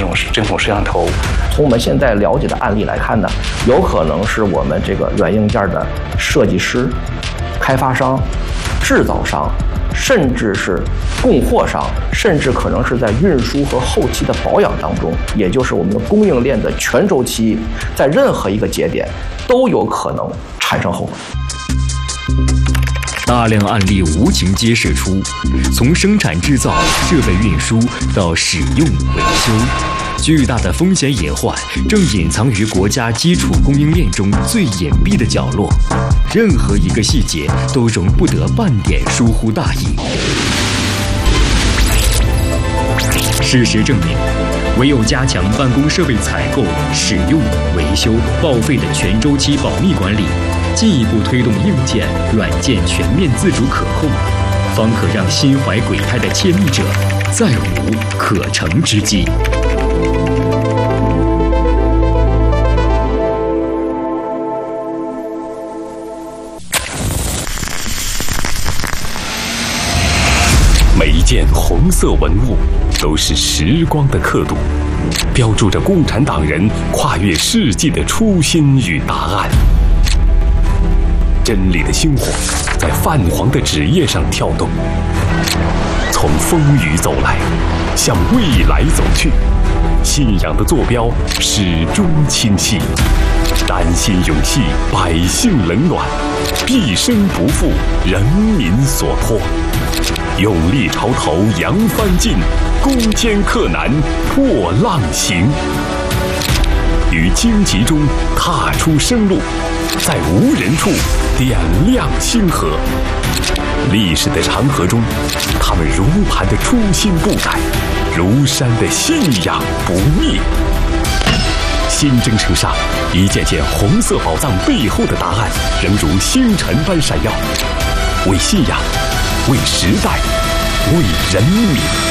这种针孔摄像头。 从我们现在了解的案例来看呢，有可能是我们这个软硬件的设计师、开发商、制造商，甚至是供货商，甚至可能是在运输和后期的保养当中，也就是我们的供应链的全周期，在任何一个节点都有可能产生后果。 大量案例无情揭示出，从生产制造、设备运输到使用维修，巨大的风险隐患正隐藏于国家基础供应链中最隐蔽的角落，任何一个细节都容不得半点疏忽大意。事实证明，唯有加强办公设备采购、使用、维修、报废的全周期保密管理，进一步推动硬件、软件全面自主可控，方可让心怀鬼胎的窃密者再无可乘之机。 每一件红色文物都是时光的刻度，标注着共产党人跨越世纪的初心与答案。真理的星火在泛黄的纸页上跳动，从风雨走来，向未来走去，信仰的坐标始终清晰。丹心勇气，百姓冷暖，毕生不负人民所托。勇立潮头扬帆进，攻坚克难破浪行。于荆棘中踏出生路，在无人处点亮星河。历史的长河中，他们如磐的初心不改，如山的信仰不灭。新征程上，一件件红色宝藏背后的答案，仍如星辰般闪耀。为信仰，为时代，为人民。